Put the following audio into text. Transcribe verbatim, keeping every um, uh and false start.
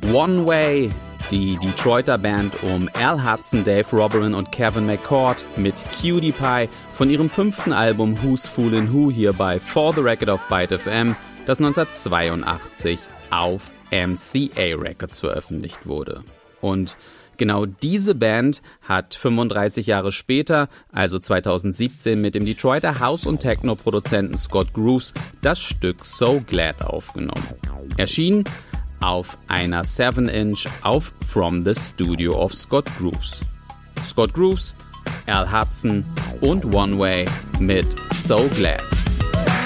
One Way, die Detroiter Band um Al Hudson, Dave Roberin und Kevin McCord mit Cutie Pie von ihrem fünften Album Who's Foolin' Who hier bei For the Record auf Byte F M, das neunzehnhundertzweiundachtzig auf M C A Records veröffentlicht wurde. Und genau diese Band hat fünfunddreißig Jahre später, also zweitausendsiebzehn, mit dem Detroiter House- und Techno-Produzenten Scott Grooves das Stück So Glad aufgenommen. Erschienen auf einer seven inch auf From the Studio of Scott Grooves. Scott Grooves, Al Hudson und One Way mit So Glad.